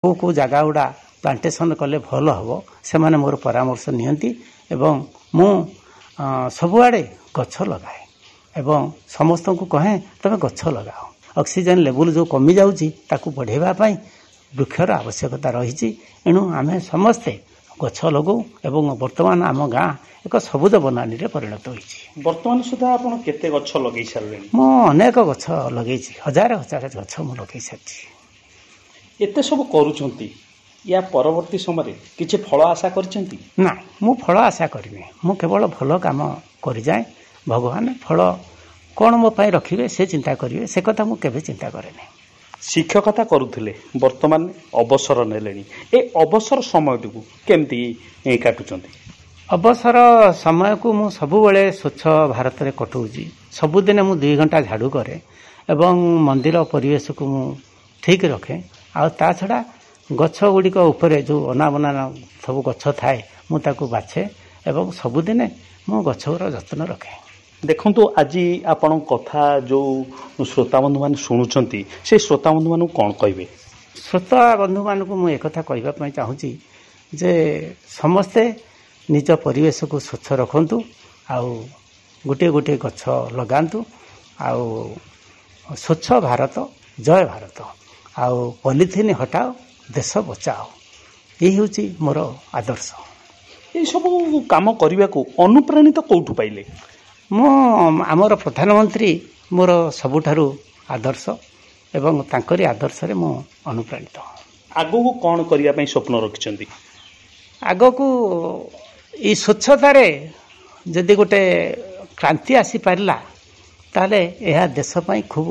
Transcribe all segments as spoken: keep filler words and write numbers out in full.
କେଉଁ କେଉଁ ଜାଗା ଗୁଡ଼ା ପ୍ଲାଣ୍ଟେସନ୍ କଲେ ଭଲ ହେବ ସେମାନେ ମୋର ପରାମର୍ଶ ନିଅନ୍ତି ଏବଂ ମୁଁ ସବୁଆଡ଼େ ଗଛ ଲଗାଏ ଏବଂ ସମସ୍ତଙ୍କୁ କହେ ତୁମେ ଗଛ ଲଗାଅ। ଅକ୍ସିଜେନ୍ ଲେବୁଲ୍ ଯେଉଁ କମିଯାଉଛି ତାକୁ ବଢ଼ାଇବା ପାଇଁ ବୃକ୍ଷର ଆବଶ୍ୟକତା ରହିଛି। ଏଣୁ ଆମେ ସମସ୍ତେ ଗଛ ଲଗାଉ ଏବଂ ବର୍ତ୍ତମାନ ଆମ ଗାଁ ଏକ ସବୁଜ ବନାନୀରେ ପରିଣତ ହୋଇଛି। ବର୍ତ୍ତମାନ ସୁଦ୍ଧା ଆପଣ କେତେ ଗଛ ଲଗାଇ ସାରିଲେଣି? ମୁଁ ଅନେକ ଗଛ ଲଗାଇଛି, ହଜାର ହଜାର ଗଛ ମୁଁ ଲଗାଇ ସାରିଛି। ଏତେ ସବୁ କରୁଛନ୍ତି, ୟା ପରବର୍ତ୍ତୀ ସମୟରେ କିଛି ଫଳ ଆଶା କରିଛନ୍ତି? ନା, ମୁଁ ଫଳ ଆଶା କରିନି। ମୁଁ କେବଳ ଭଲ କାମ କରିଯାଏ। ଭଗବାନ ଫଳ କ'ଣ ମୋ ପାଇଁ ରଖିବେ ସେ ଚିନ୍ତା କରିବେ, ସେ କଥା ମୁଁ କେବେ ଚିନ୍ତା କରେନି। ଶିକ୍ଷକତା କରୁଥିଲେ, ବର୍ତ୍ତମାନ ଅବସର ନେଲେଣି। ଏ ଅବସର ସମୟଟିକୁ କେମିତି କାଟୁଛନ୍ତି? ଅବସର ସମୟକୁ ମୁଁ ସବୁବେଳେ ସ୍ୱଚ୍ଛ ଭାରତରେ କଟଉଛି। ସବୁଦିନେ ମୁଁ ଦୁଇ ଘଣ୍ଟା ଝାଡ଼ୁ କରେ ଏବଂ ମନ୍ଦିର ପରିବେଶକୁ ମୁଁ ଠିକ୍ ରଖେ। ଆଉ ତା ଛଡ଼ା ଗଛ ଗୁଡ଼ିକ ଉପରେ ଯେଉଁ ଅନାବନା ସବୁ ଗଛ ଥାଏ ମୁଁ ତାକୁ ବାଛେ ଏବଂ ସବୁଦିନେ ମୁଁ ଗଛର ଯତ୍ନ ରଖେ। ଦେଖନ୍ତୁ, ଆଜି ଆପଣଙ୍କ କଥା ଯେଉଁ ଶ୍ରୋତାବନ୍ଧୁମାନେ ଶୁଣୁଛନ୍ତି ସେ ଶ୍ରୋତାବନ୍ଧୁମାନଙ୍କୁ କ'ଣ କହିବେ? ଶ୍ରୋତାବନ୍ଧୁମାନଙ୍କୁ ମୁଁ ଏକଥା କହିବା ପାଇଁ ଚାହୁଁଛି ଯେ ସମସ୍ତେ ନିଜ ପରିବେଶକୁ ସ୍ୱଚ୍ଛ ରଖନ୍ତୁ, ଆଉ ଗୋଟିଏ ଗୋଟିଏ ଗଛ ଲଗାନ୍ତୁ, ଆଉ ସ୍ୱଚ୍ଛ ଭାରତ ଜୟ ଭାରତ, ଆଉ ପଲିଥିନ୍ ହଟାଅ, ଦେଶ ବଚାଅ। ଏହି ହେଉଛି ମୋର ଆଦର୍ଶ। ଏସବୁ କାମ କରିବାକୁ ଅନୁପ୍ରାଣିତ କେଉଁଠୁ ପାଇଲେ? ମୁଁ ଆମର ପ୍ରଧାନମନ୍ତ୍ରୀ ମୋର ସବୁଠାରୁ ଆଦର୍ଶ ଏବଂ ତାଙ୍କରି ଆଦର୍ଶରେ ମୁଁ ଅନୁପ୍ରାଣିତ। ଆଗକୁ କ'ଣ କରିବା ପାଇଁ ସ୍ୱପ୍ନ ରଖିଛନ୍ତି? ଆଗକୁ ଏଇ ସ୍ୱଚ୍ଛତାରେ ଯଦି ଗୋଟେ କ୍ରାନ୍ତି ଆସିପାରିଲା ତାହେଲେ ଏହା ଦେଶ ପାଇଁ ଖୁବ୍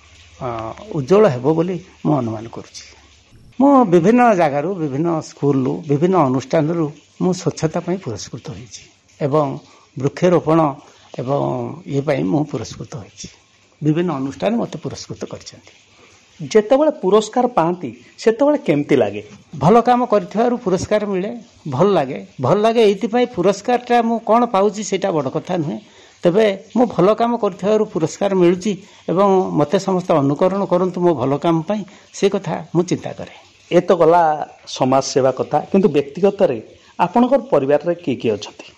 ଉଜ୍ଜଳ ହେବ ବୋଲି ମୁଁ ଅନୁମାନ କରୁଛି। ମୁଁ ବିଭିନ୍ନ ଜାଗାରୁ, ବିଭିନ୍ନ ସ୍କୁଲରୁ, ବିଭିନ୍ନ ଅନୁଷ୍ଠାନରୁ ମୁଁ ସ୍ୱଚ୍ଛତା ପାଇଁ ପୁରସ୍କୃତ ହୋଇଛି ଏବଂ ବୃକ୍ଷରୋପଣ ଏବଂ ଇଏ ପାଇଁ ମୁଁ ପୁରସ୍କୃତ ହୋଇଛି। ବିଭିନ୍ନ ଅନୁଷ୍ଠାନ ମୋତେ ପୁରସ୍କୃତ କରିଛନ୍ତି। ଯେତେବେଳେ ପୁରସ୍କାର ପାଆନ୍ତି ସେତେବେଳେ କେମିତି ଲାଗେ? ଭଲ କାମ କରିଥିବାରୁ ପୁରସ୍କାର ମିଳେ, ଭଲ ଲାଗେ। ଭଲ ଲାଗେ ଏଇଥିପାଇଁ, ପୁରସ୍କାରଟା ମୁଁ କ'ଣ ପାଉଛି ସେଇଟା ବଡ଼ କଥା ନୁହେଁ, ତେବେ ମୁଁ ଭଲ କାମ କରିଥିବାରୁ ପୁରସ୍କାର ମିଳୁଛି ଏବଂ ମୋତେ ସମସ୍ତେ ଅନୁକରଣ କରନ୍ତୁ ମୋ ଭଲ କାମ ପାଇଁ, ସେ କଥା ମୁଁ ଚିନ୍ତା କରେ। ଏ ତ ଗଲା ସମାଜ ସେବା କଥା, କିନ୍ତୁ ବ୍ୟକ୍ତିଗତରେ ଆପଣଙ୍କର ପରିବାରରେ କିଏ କିଏ ଅଛନ୍ତି?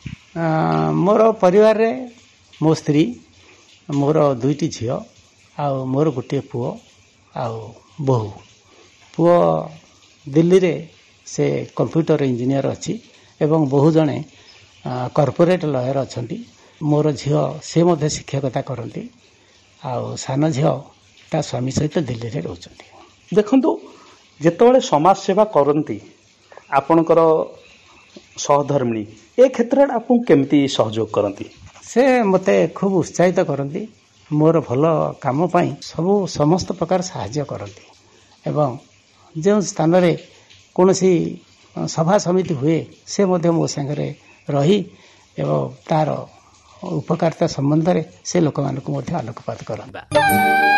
ମୋର ପରିବାରରେ ମୋ ସ୍ତ୍ରୀ, ମୋର ଦୁଇଟି ଝିଅ, ଆଉ ମୋର ଗୋଟିଏ ପୁଅ ଆଉ ବୋହୂ। ପୁଅ ଦିଲ୍ଲୀରେ ସେ କମ୍ପ୍ୟୁଟର ଇଞ୍ଜିନିୟର ଅଛି ଏବଂ ବୋହୂ ଜଣେ କର୍ପୋରେଟ୍ ଲୟର ଅଛନ୍ତି। ମୋର ଝିଅ ସେ ମଧ୍ୟ ଶିକ୍ଷକତା କରନ୍ତି, ଆଉ ସାନ ଝିଅ ତା ସ୍ୱାମୀ ସହିତ ଦିଲ୍ଲୀରେ ରହୁଛନ୍ତି। ଦେଖନ୍ତୁ, ଯେତେବେଳେ ସମାଜ ସେବା କରନ୍ତି ଆପଣଙ୍କର ସହଧର୍ମିଣୀ ଏ କ୍ଷେତ୍ରରେ ଆପଣଙ୍କୁ କେମିତି ସହଯୋଗ କରନ୍ତି? ସେ ମୋତେ ଖୁବ୍ ଉତ୍ସାହିତ କରନ୍ତି, ମୋର ଭଲ କାମ ପାଇଁ ସବୁ ସମସ୍ତ ପ୍ରକାର ସାହାଯ୍ୟ କରନ୍ତି ଏବଂ ଯେଉଁ ସ୍ଥାନରେ କୌଣସି ସଭା ସମିତି ହୁଏ ସେ ମଧ୍ୟ ମୋ ସାଙ୍ଗରେ ରହି ଏବଂ ତା'ର ଉପକାରିତା ସମ୍ବନ୍ଧରେ ସେ ଲୋକମାନଙ୍କୁ ମଧ୍ୟ ଆଲୋକପାତ କରନ୍ତି।